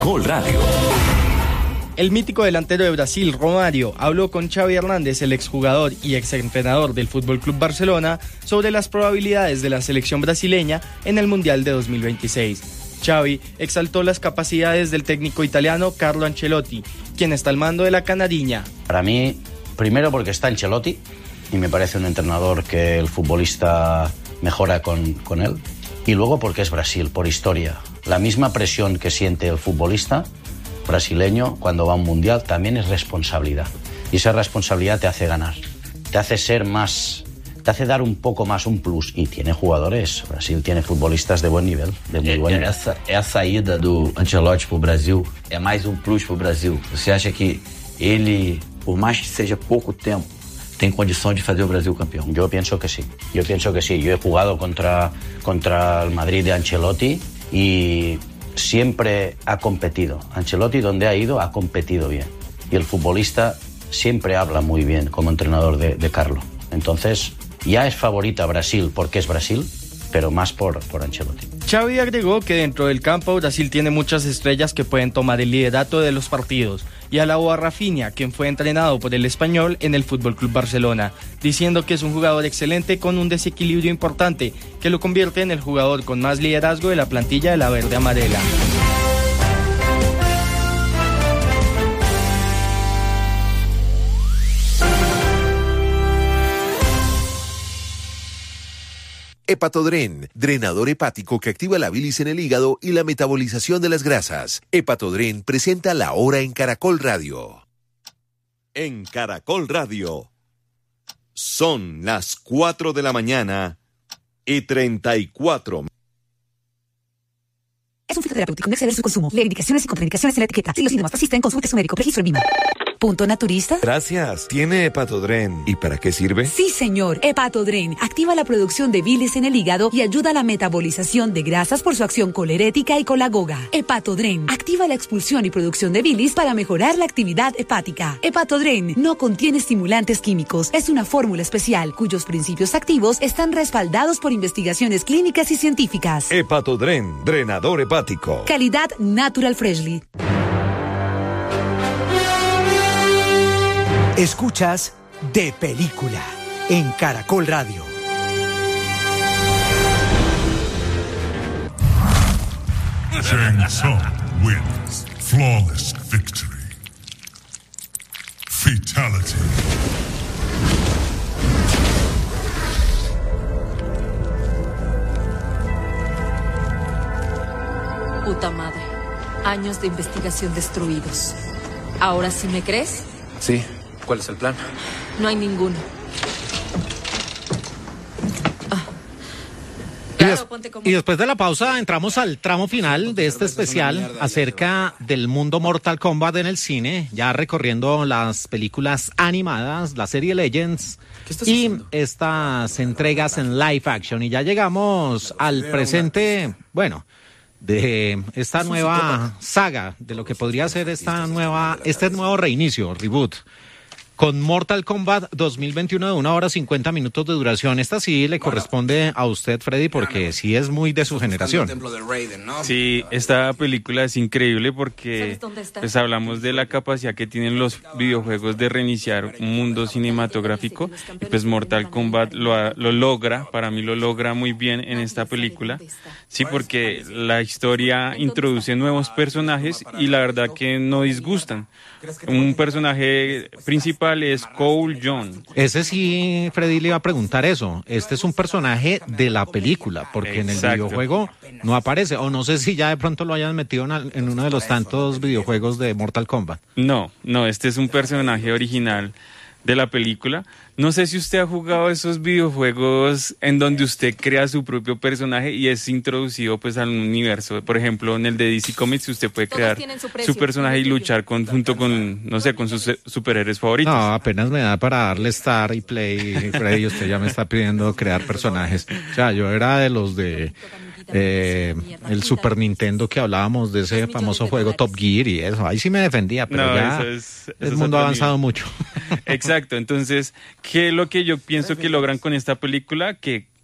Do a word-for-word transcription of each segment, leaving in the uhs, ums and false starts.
Caracol Radio. El mítico delantero de Brasil, Romário, habló con Xavi Hernández, el exjugador y exentrenador del F C Barcelona, sobre las probabilidades de la selección brasileña en el Mundial de dos mil veintiséis. Xavi exaltó las capacidades del técnico italiano Carlo Ancelotti, quien está al mando de la canariña. Para mí, primero porque está Ancelotti, y me parece un entrenador que el futbolista mejora con, con él, y luego porque es Brasil, por historia. La misma presión que siente el futbolista brasileño cuando va a un mundial también es responsabilidad, y esa responsabilidad te hace ganar, te hace ser más, te hace dar un poco más, un plus, y tiene jugadores, Brasil tiene futbolistas de buen nivel, de muy buen nivel. Essa, essa ida do Ancelotti pro Brasil é mais um plus pro Brasil. Você acha que ele, por mais que seja pouco tempo, tem condição de fazer o Brasil campeão? Yo pienso que sí, yo pienso que sí. Yo he jugado contra, contra el Madrid de Ancelotti y siempre ha competido. Ancelotti, donde ha ido, ha competido bien. Y el futbolista siempre habla muy bien como entrenador de, de Carlo. Entonces, ya es favorita Brasil porque es Brasil, pero más por, por Ancelotti. Xavi agregó que dentro del campo Brasil tiene muchas estrellas que pueden tomar el liderato de los partidos, y alabó a Rafinha, quien fue entrenado por el español en el F C Barcelona, diciendo que es un jugador excelente con un desequilibrio importante que lo convierte en el jugador con más liderazgo de la plantilla de la verde amarela. Hepatodren, drenador hepático que activa la bilis en el hígado y la metabolización de las grasas. Hepatodren presenta La Hora en Caracol Radio. En Caracol Radio son las cuatro de la mañana y treinta y cuatro. Es un fitoterapéutico, no exceder su consumo. Lee indicaciones y contraindicaciones en la etiqueta. Si los síntomas persisten, consulte su médico. Registro en Vima. ¿Punto naturista? Gracias. ¿Tiene Hepatodren? ¿Y para qué sirve? Sí, señor. Hepatodren activa la producción de bilis en el hígado y ayuda a la metabolización de grasas por su acción colerética y colagoga. Hepatodren activa la expulsión y producción de bilis para mejorar la actividad hepática. Hepatodren no contiene estimulantes químicos. Es una fórmula especial cuyos principios activos están respaldados por investigaciones clínicas y científicas. Hepatodren, drenador hepático. Calidad Natural Freshly. Escuchas De Película en Caracol Radio. Shang Tsung wins. Flawless victory. Fatality. Puta madre. Años de investigación destruidos. ¿Ahora sí me crees? Sí. ¿Cuál es el plan? No hay ninguno. Ah. Y, des- y después de la pausa entramos al tramo final de este especial acerca del mundo Mortal Kombat en el cine, ya recorriendo las películas animadas, la serie Legends y haciendo? Estas entregas en live action. Y ya llegamos al presente, bueno, de esta nueva saga, de lo que podría ser esta nueva, este nuevo reinicio, reboot, con Mortal Kombat dos mil veintiuno de una hora cincuenta minutos de duración. Esta sí le corresponde a usted, Freddy, porque sí es muy de su generación. Sí, esta película es increíble porque pues hablamos de la capacidad que tienen los videojuegos de reiniciar un mundo cinematográfico, y pues Mortal Kombat lo, lo logra, para mí lo logra muy bien en esta película. Sí, porque la historia introduce nuevos personajes y la verdad que no disgustan. Un personaje principal es Cole Young. Ese sí, Freddy, le iba a preguntar eso. Este es un personaje de la película, porque en el Exacto. videojuego no aparece. O no sé si ya de pronto lo hayan metido en, al- en uno de los tantos videojuegos de Mortal Kombat. No, no, este es un personaje original de la película. No sé si usted ha jugado esos videojuegos en donde usted crea su propio personaje y es introducido pues al universo. Por ejemplo, en el de D C Comics usted puede crear su, su personaje y luchar con, junto con, no sé, con sus superhéroes favoritos. No, apenas me da para darle Star y Play, Freddy, usted ya me está pidiendo crear personajes. O sea, yo era de los de eh, el Super Nintendo que hablábamos de ese famoso juego Top Gear y eso. Ahí sí me defendía, pero No, ya eso es- eso el es mundo ha otro avanzado nivel. mucho. Exacto, entonces, ¿qué es lo que yo pienso que logran con esta película? Que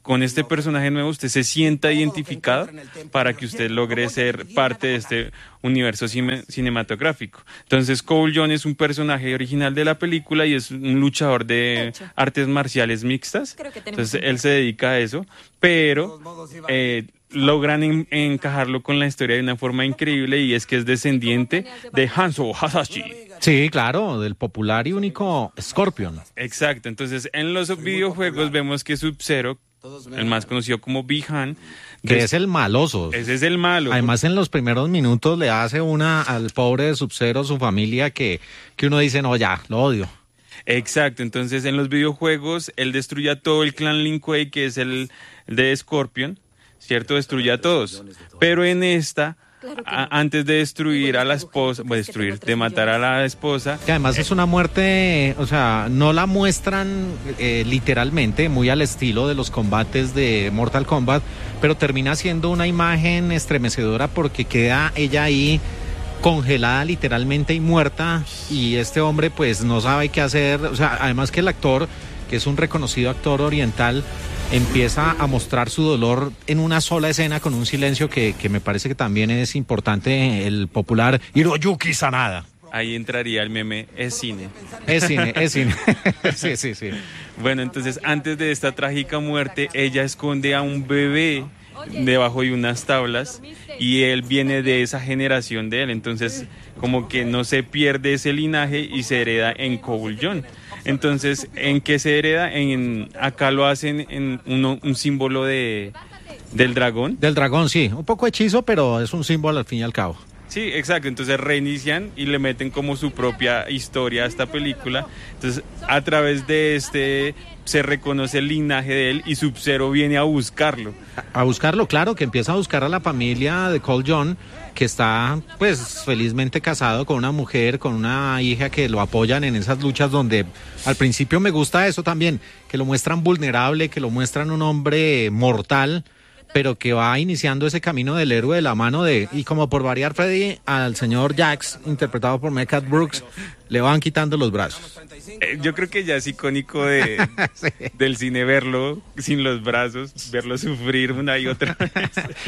con este personaje nuevo usted se sienta identificado para que usted logre ser parte de este universo cine, cinematográfico. Entonces Cole Young es un personaje original de la película y es un luchador de artes marciales mixtas. Entonces él se dedica a eso, pero eh, logran en, encajarlo con la historia de una forma increíble, y es que es descendiente de Hanzo Hasashi. Sí, claro, del popular y único Scorpion. Exacto, entonces en los videojuegos vemos que Sub-Zero, el más conocido como Bi-Han, que es el maloso. Ese es el malo. Además, en los primeros minutos le hace una al pobre Sub-Zero, su familia, que, que uno dice, no, ya, lo odio. Exacto, entonces en los videojuegos él destruye a todo el clan Lin Kuei, que es el, el de Scorpion, ¿cierto? Destruye a todos. Pero en esta, a, antes de destruir a la esposa, bueno, destruir, de matar a la esposa... Que además eh, es una muerte, o sea, no la muestran eh, literalmente, muy al estilo de los combates de Mortal Kombat, pero termina siendo una imagen estremecedora porque queda ella ahí congelada literalmente y muerta, y este hombre pues no sabe qué hacer. O sea, además que el actor, que es un reconocido actor oriental, empieza a mostrar su dolor en una sola escena con un silencio que, que me parece que también es importante, el popular Hiroyuki Sanada. Ahí entraría el meme, es cine. Es cine, es cine. Sí, sí, sí. Bueno, entonces antes de esta trágica muerte, ella esconde a un bebé debajo de unas tablas y él viene de esa generación de él, entonces como que no se pierde ese linaje y se hereda en Cole Young. Entonces, ¿en qué se hereda? En, acá lo hacen en uno, un símbolo de del dragón. Del dragón, sí, un poco hechizo, pero es un símbolo al fin y al cabo. Sí, exacto, entonces reinician y le meten como su propia historia a esta película. Entonces, a través de este se reconoce el linaje de él y Sub-Zero viene a buscarlo. A buscarlo, claro, que empieza a buscar a la familia de Cole Young, que está pues felizmente casado con una mujer, con una hija que lo apoyan en esas luchas donde al principio me gusta eso también, que lo muestran vulnerable, que lo muestran un hombre mortal, pero que va iniciando ese camino del héroe de la mano de, y como por variar, Freddy, al señor Jax, interpretado por Mehcad Brooks, le van quitando los brazos. Eh, yo creo que ya es icónico de, sí. del cine verlo sin los brazos, verlo sufrir una y otra vez.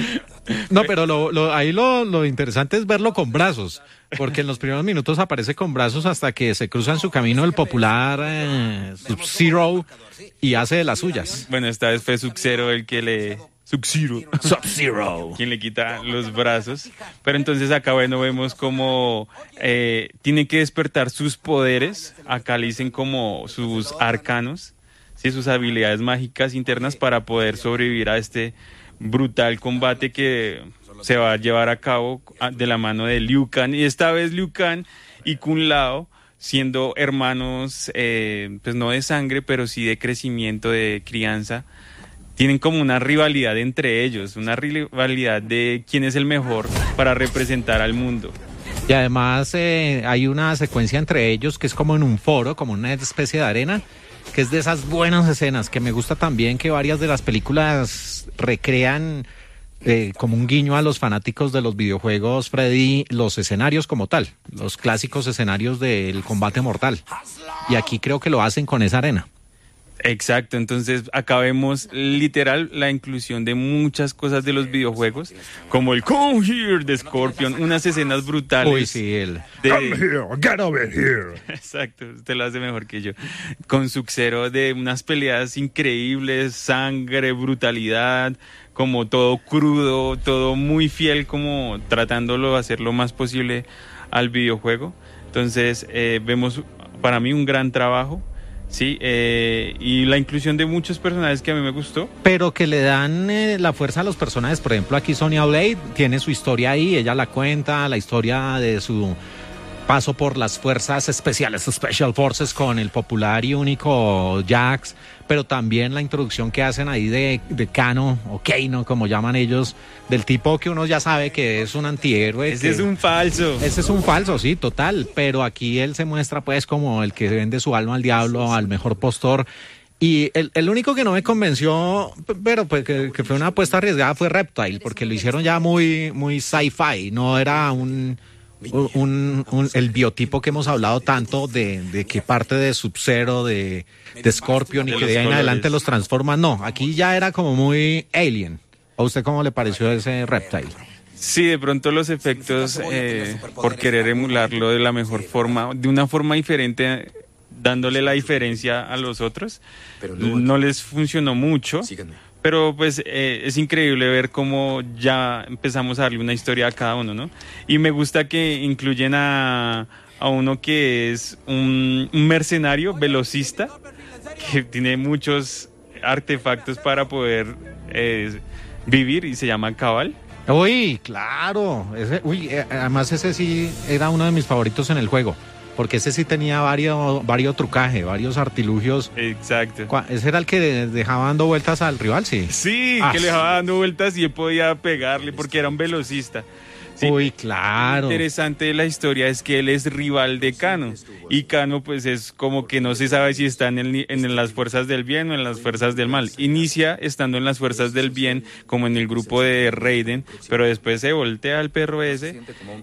No, pero lo, lo, ahí lo, lo interesante es verlo con brazos, porque en los primeros minutos aparece con brazos hasta que se cruza en su camino el popular eh, Sub-Zero y hace de las suyas. Bueno, esta vez fue Sub-Zero el que le... Sub-Zero. Sub-Zero. Quien le quita los brazos. Pero entonces acá, bueno, vemos como eh, tiene que despertar sus poderes. Acá le dicen como sus arcanos, ¿sí? Sus habilidades mágicas internas para poder sobrevivir a este brutal combate que se va a llevar a cabo de la mano de Liu Kang. Y esta vez Liu Kang y Kung Lao, siendo hermanos, eh, pues no de sangre, pero sí de crecimiento, de crianza, tienen como una rivalidad entre ellos, una rivalidad de quién es el mejor para representar al mundo. Y además eh, hay una secuencia entre ellos que es como en un foro, como una especie de arena, que es de esas buenas escenas que me gusta también, que varias de las películas recrean eh, como un guiño a los fanáticos de los videojuegos, Freddy, los escenarios como tal, los clásicos escenarios del combate mortal. Y aquí creo que lo hacen con esa arena. Exacto, entonces acá vemos literal la inclusión de muchas cosas de los videojuegos, como el Come Here de Scorpion, unas escenas brutales. Uy, sí, el de... Come here, get over here. Exacto, usted lo hace mejor que yo. Con Sub-Zero, de unas peleas increíbles, sangre, brutalidad, como todo crudo, todo muy fiel, como tratándolo de hacer lo más posible al videojuego. Entonces eh, vemos para mí un gran trabajo. Sí, eh, y la inclusión de muchos personajes que a mí me gustó. Pero que le dan eh, la fuerza a los personajes. Por ejemplo, aquí Sonya Blade tiene su historia ahí, ella la cuenta, la historia de su paso por las fuerzas especiales, Special Forces, con el popular y único Jax, pero también la introducción que hacen ahí de, de Kano, o Kano, como llaman ellos, del tipo que uno ya sabe que es un antihéroe. Ese que, es un falso. Ese es un falso, sí, total, pero aquí él se muestra pues como el que vende su alma al diablo, al mejor postor. Y el, el único que no me convenció, pero pues que, que fue una apuesta arriesgada, fue Reptile, porque lo hicieron ya muy, muy sci-fi, no era un... un, un, el biotipo que hemos hablado tanto de, de que parte de Sub-Zero, de, de Scorpion y que de ahí en adelante los transforma. No, aquí ya era como muy Alien. ¿A usted cómo le pareció ese Reptile? Sí, de pronto los efectos, eh, por querer emularlo de la mejor forma, de una forma diferente, dándole la diferencia a los otros, no les funcionó mucho. Pero pues eh, es increíble ver cómo ya empezamos a darle una historia a cada uno, ¿no? Y me gusta que incluyen a, a uno que es un, un mercenario, velocista, que tiene muchos artefactos para poder eh, vivir y se llama Cabal. Uy, claro. Ese, uy, eh, además ese sí era uno de mis favoritos en el juego. Porque ese sí tenía varios, varios trucajes, varios artilugios. Exacto. ¿Ese era el que dejaba dando vueltas al rival? Sí. Sí, ah, que le dejaba dando vueltas y él podía pegarle porque era un velocista. Sí. Uy, claro. Lo interesante de la historia es que él es rival de Kano. Y Kano pues es como que no se sabe si está en, el, en las fuerzas del bien o en las fuerzas del mal. Inicia estando en las fuerzas del bien, como en el grupo de Raiden, pero después se voltea al perro ese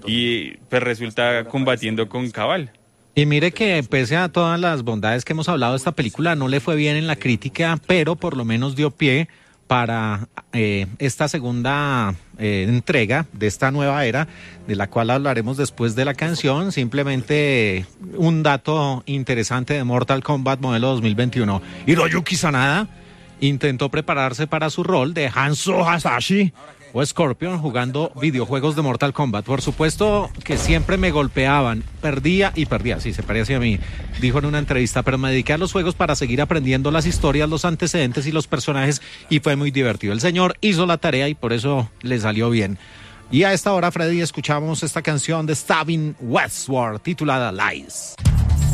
y pues resulta combatiendo con Cabal. Y mire que pese a todas las bondades que hemos hablado de esta película, no le fue bien en la crítica, pero por lo menos dio pie para eh, esta segunda eh, entrega de esta nueva era, de la cual hablaremos después de la canción. Simplemente un dato interesante de Mortal Kombat modelo dos mil veintiuno. Hiroyuki Sanada intentó prepararse para su rol de Hanzo Hasashi o Scorpion jugando videojuegos de Mortal Kombat. Por supuesto que siempre me golpeaban, perdía y perdía, sí, se parecía a mí, dijo en una entrevista, pero me dediqué a los juegos para seguir aprendiendo las historias, los antecedentes y los personajes, y fue muy divertido. El señor hizo la tarea y por eso le salió bien. Y a esta hora, Freddy, escuchamos esta canción de Stavin Westward titulada Lies.